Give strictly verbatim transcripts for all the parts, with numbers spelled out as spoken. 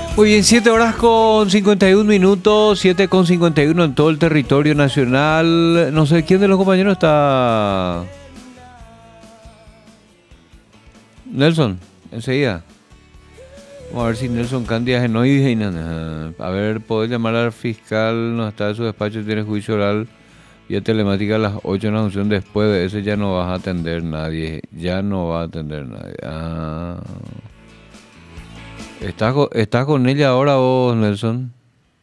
Muy bien, siete horas con cincuenta y un minutos, siete con cincuenta y uno en todo el territorio nacional. No sé quién de los compañeros está. Nelson, enseguida. Vamos a ver si Nelson Candia no y nada. A ver, poder llamar al fiscal, no está en su despacho, tiene juicio oral vía telemática a las ocho en la función. Después de ese ya no vas a atender nadie. Ya no va a atender nadie. Ah. ¿Estás con, ¿Estás con ella ahora vos, Nelson?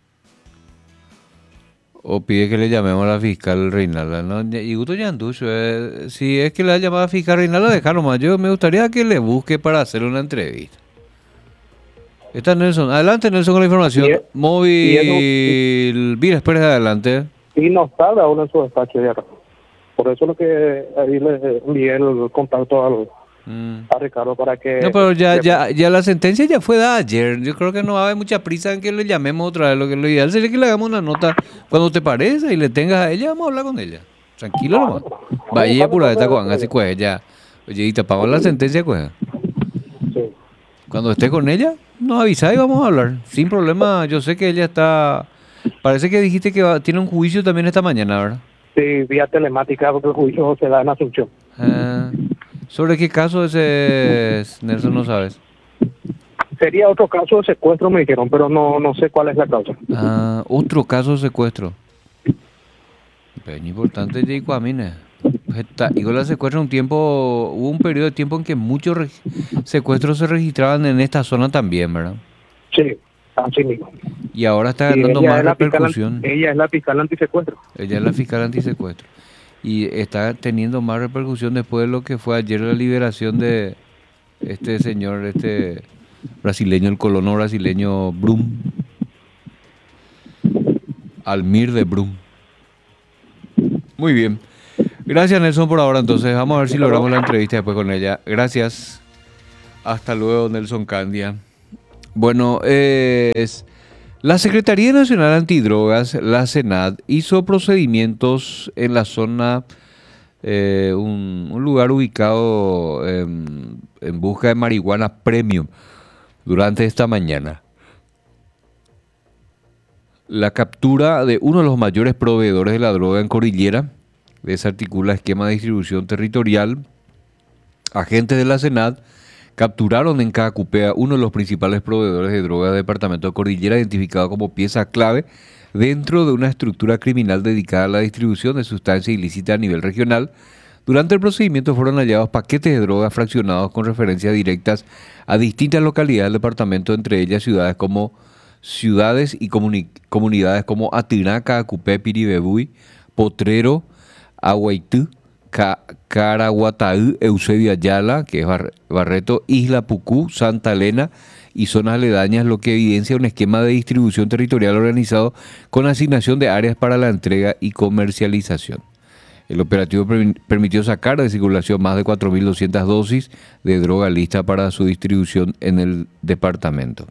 ¿O pide que le llamemos a la fiscal Reinalda? ¿No? Y gusto ya anducho. Eh. Si es que la llamada a fiscal Reinalda, dejarlo más. Yo me gustaría que le busque para hacer una entrevista. Está Nelson. Adelante, Nelson, con la información. Y, Móvil. Mira, espera, adelante. Y no está aún en su despacho de acá. Por eso es lo que ahí le envié el contacto al, mm. a Ricardo para que... No, pero ya, ya, ya la sentencia ya fue dada ayer. Yo creo que no va a haber mucha prisa en que le llamemos otra vez. Lo que lo ideal sería que le hagamos una nota cuando te parece y le tengas a ella, vamos a hablar con ella. Tranquilo nomás. Vaya pura esta con así pues ya. Oye, y te pagamos la sentencia, pues. Sí. Cuando esté con ella, nos avisa y vamos a hablar. Sin problema, yo sé que ella está... Parece que dijiste que va, tiene un juicio también esta mañana, ¿verdad? Sí, vía telemática, porque el juicio se da en Asunción. Ah, ¿sobre qué caso ese es, Nelson, no sabes? Sería otro caso de secuestro, me dijeron, pero no no sé cuál es la causa. Ah, otro caso de secuestro. Es importante, Jacob, a mí, ¿no? Igual la secuestro un tiempo, hubo un periodo de tiempo en que muchos re- secuestros se registraban en esta zona también, ¿verdad? Sí, así mismo. Y ahora está ganando más repercusión. Fiscal, ella es la fiscal antisecuestro. Ella es la fiscal antisecuestro. Y está teniendo más repercusión después de lo que fue ayer la liberación de este señor, este brasileño, el colono brasileño Brum. Almir de Brum. Muy bien. Gracias, Nelson, por ahora. Entonces, vamos a ver si logramos la entrevista después con ella. Gracias. Hasta luego, Nelson Candia. Bueno, eh, es... La Secretaría Nacional Antidrogas, la SENAD, hizo procedimientos en la zona, eh, un, un lugar ubicado en, en busca de marihuana premium durante esta mañana. La captura de uno de los mayores proveedores de la droga en Cordillera desarticula esquema de distribución territorial. Agentes de la SENAD capturaron en Caacupea uno de los principales proveedores de droga del departamento de Cordillera, identificado como pieza clave dentro de una estructura criminal dedicada a la distribución de sustancias ilícitas a nivel regional. Durante el procedimiento fueron hallados paquetes de drogas fraccionados con referencias directas a distintas localidades del departamento, entre ellas ciudades como ciudades y comuni- comunidades como Atirá, Caacupé, Piribebuy, Potrero, Aguaitú, Ca- Caraguataú, Eusebio Ayala, que es Bar- Barreto, Isla Pucú, Santa Elena y zonas aledañas, lo que evidencia un esquema de distribución territorial organizado con asignación de áreas para la entrega y comercialización. El operativo per- permitió sacar de circulación más de cuatro mil doscientas dosis de droga lista para su distribución en el departamento.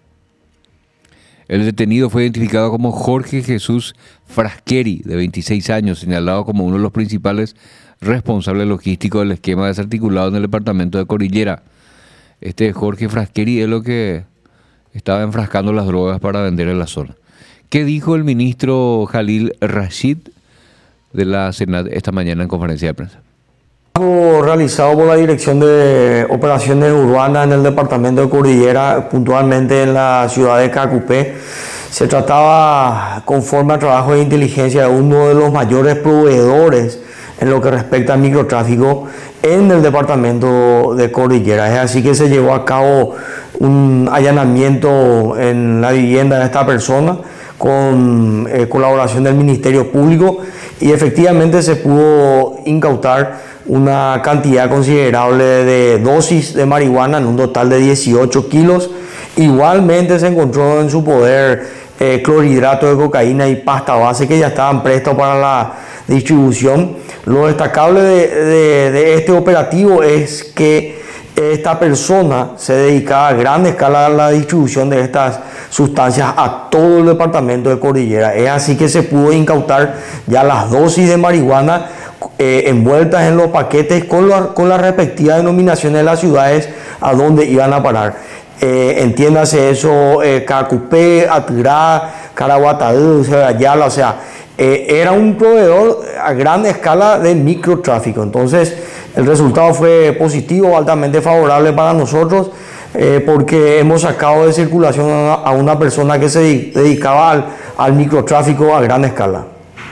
El detenido fue identificado como Jorge Jesús Frasqueri, de veintiséis años, señalado como uno de los principales responsable logístico del esquema desarticulado en el departamento de Cordillera. Este Jorge Frasqueri es lo que estaba enfrascando las drogas para vender en la zona. ¿Qué dijo el ministro Jalil Rashid de la SENAD esta mañana en conferencia de prensa? Realizado por la Dirección de Operaciones Urbanas en el departamento de Cordillera, puntualmente en la ciudad de Caacupé. Se trataba, conforme al trabajo de inteligencia, de uno de los mayores proveedores en lo que respecta al microtráfico en el departamento de Cordillera. Es así que se llevó a cabo un allanamiento en la vivienda de esta persona con eh, colaboración del Ministerio Público, y efectivamente se pudo incautar una cantidad considerable de dosis de marihuana en un total de dieciocho kilos. Igualmente se encontró en su poder eh, clorhidrato de cocaína y pasta base que ya estaban prestos para la distribución. Lo destacable de, de, de este operativo es que esta persona se dedicaba a gran escala a la distribución de estas sustancias a todo el departamento de Cordillera. Es así que se pudo incautar ya las dosis de marihuana eh, envueltas en los paquetes con, la, con las respectivas denominaciones de las ciudades a donde iban a parar. Eh, entiéndase eso, eh, Cacupé, Atirá, Caraguatadú, Ayala, o sea, eh, era un proveedor a gran escala de microtráfico. Entonces, el resultado fue positivo, altamente favorable para nosotros, eh, porque hemos sacado de circulación a, a una persona que se dedicaba al, al microtráfico a gran escala.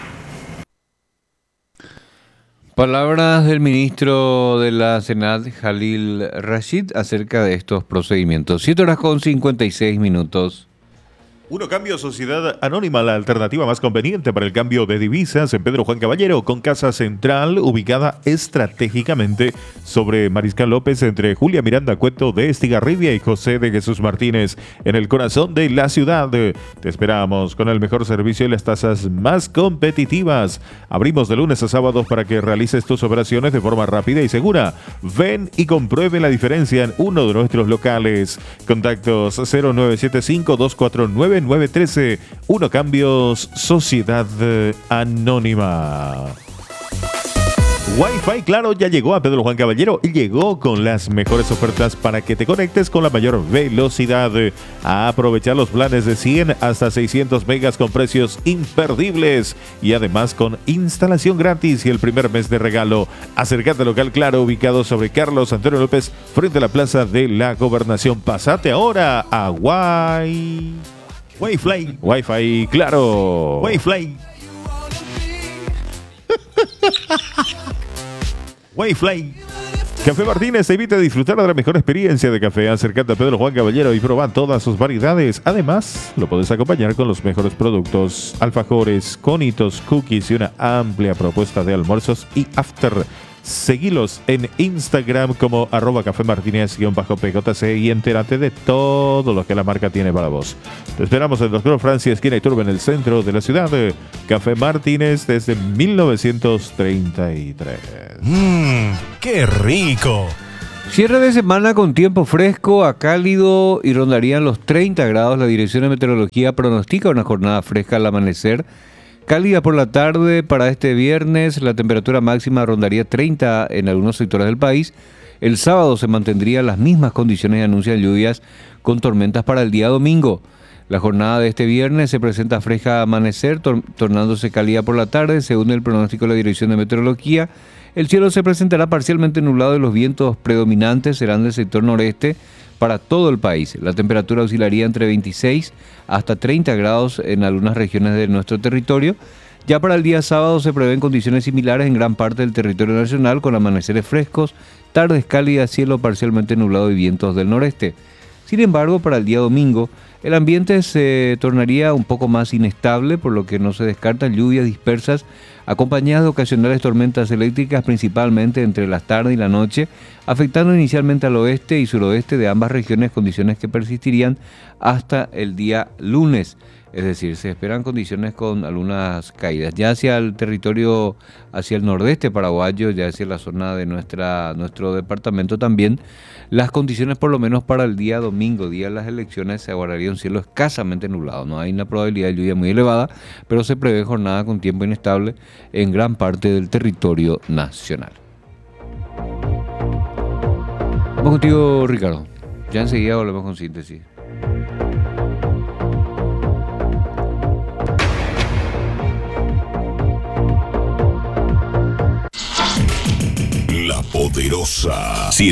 Palabras del ministro de la Senat, Jalil Rashid, acerca de estos procedimientos. siete horas con cincuenta y seis minutos. Uno Cambio Sociedad Anónima, la alternativa más conveniente para el cambio de divisas en Pedro Juan Caballero, con casa central ubicada estratégicamente sobre Mariscal López, entre Julia Miranda Cueto de Estigarribia y José de Jesús Martínez, en el corazón de la ciudad. Te esperamos con el mejor servicio y las tasas más competitivas. Abrimos de lunes a sábados para que realices tus operaciones de forma rápida y segura. Ven y compruebe la diferencia en uno de nuestros locales. Contactos cero nueve siete cinco, dos cuatro nueve, nueve uno tres. Uno Cambios Sociedad Anónima. Wi-Fi Claro ya llegó a Pedro Juan Caballero y llegó con las mejores ofertas para que te conectes con la mayor velocidad. A aprovechar los planes de cien hasta seiscientos megas con precios imperdibles y además con instalación gratis y el primer mes de regalo. Acércate al local Claro ubicado sobre Carlos Antonio López frente a la Plaza de la Gobernación. Pasate ahora a Wi... Wi-Fi. Wi-Fi Claro. Wi-Fi. Wi-Fi. Café Martínez te invita a disfrutar de la mejor experiencia de café. Acércate a Pedro Juan Caballero y proba todas sus variedades. Además, lo puedes acompañar con los mejores productos: alfajores, conitos, cookies y una amplia propuesta de almuerzos y after. Seguilos en Instagram como arroba café martínez P J C y entérate de todo lo que la marca tiene para vos. Te esperamos en Doctor Francia, esquina y Turbe, en el centro de la ciudad. Café Martínez desde mil novecientos treinta y tres. Mmm, ¡qué rico! Cierre de semana con tiempo fresco a cálido y rondarían los treinta grados. La Dirección de Meteorología pronostica una jornada fresca al amanecer. Cálida por la tarde para este viernes, la temperatura máxima rondaría treinta en algunos sectores del país. El sábado se mantendrían las mismas condiciones y anuncian lluvias con tormentas para el día domingo. La jornada de este viernes se presenta fresca a amanecer, tor- tornándose cálida por la tarde, según el pronóstico de la Dirección de Meteorología. El cielo se presentará parcialmente nublado y los vientos predominantes serán del sector noreste para todo el país. La temperatura oscilaría entre veintiséis hasta treinta grados en algunas regiones de nuestro territorio. Ya para el día sábado se prevén condiciones similares en gran parte del territorio nacional, con amaneceres frescos, tardes cálidas, cielo parcialmente nublado y vientos del noreste. Sin embargo, para el día domingo, el ambiente se tornaría un poco más inestable, por lo que no se descartan lluvias dispersas acompañadas de ocasionales tormentas eléctricas, principalmente entre la tarde y la noche, afectando inicialmente al oeste y suroeste de ambas regiones, condiciones que persistirían hasta el día lunes. Es decir, se esperan condiciones con algunas caídas. Ya hacia el territorio, hacia el nordeste paraguayo, ya hacia la zona de nuestra, nuestro departamento también, las condiciones por lo menos para el día domingo, día de las elecciones, se aguardaría un cielo escasamente nublado. No hay una probabilidad de lluvia muy elevada, pero se prevé jornada con tiempo inestable en gran parte del territorio nacional. Vamos contigo, Ricardo. Ya enseguida volvemos con síntesis. La Poderosa.